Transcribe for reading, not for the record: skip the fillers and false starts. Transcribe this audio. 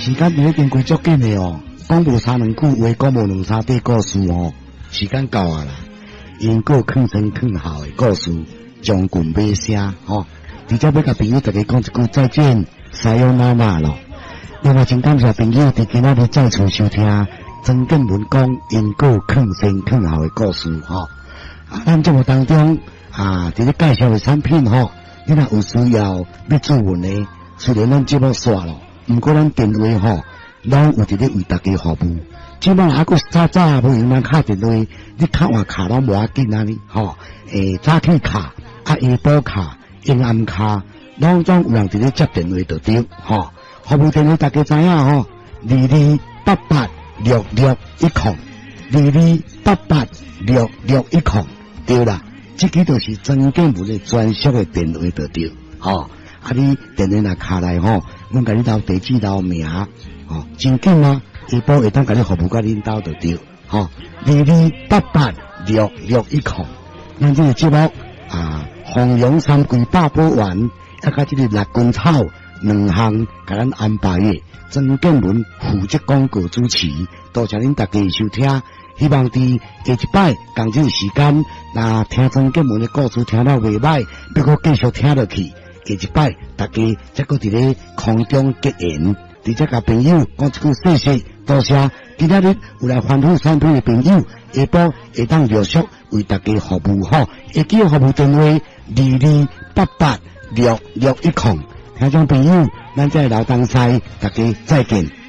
时间已经过足紧的哦，讲无三两句话，讲无两三句故事哦，时间到啊啦。因个坑前坑后的故事，将近尾声吼。直接要甲朋友大家讲一句再见，撒由那拉咯。另外，真感谢朋友伫今仔日再次收听曾建文讲因个坑前坑后的故事吼。咱节目当中伫咧介绍的产品吼，你若有需要要注文的，虽然咱节目煞咯，毋过咱电话吼，拢有伫咧为大家服务。即摆还佫早早无用咱敲电话，你敲换卡拢无要紧啊你吼。早起卡、下晡卡、阴暗卡，拢总有人伫咧接电话就对吼。服务电话大家知影吼，2288606102288661对啦。这个就是曾建文的专属的电话就对吼。你电话若卡来吼，阮甲你留地址留名吼，真紧啊！下晡会当甲你服务甲恁兜就对吼，22886610。咱这个节目弘扬三桂八宝丸，甲这个六根草两项，甲咱安排的曾建文负责广告主持，多谢恁大家收听。希望伫下一摆同这个时间，那听曾建文的故事听到袂歹，要搁继续听落去。下一摆大家再搁伫咧空中结缘，直接甲朋友讲一句谢谢，多谢。今仔日有来欢呼产品的朋友，下晡会当陆续为大家服务吼。会记服务电话22886610。听众朋友，咱在老东西，大家再见。